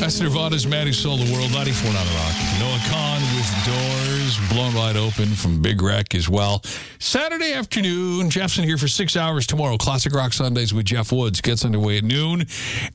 That's Nirvana's Man Who Sold the World, 94 on the Rock. Noah Kahn with Doors blown wide open from Big Wreck as well. Saturday afternoon, Jeff's in here for 6 hours tomorrow. Classic Rock Sundays with Jeff Woods gets underway at noon.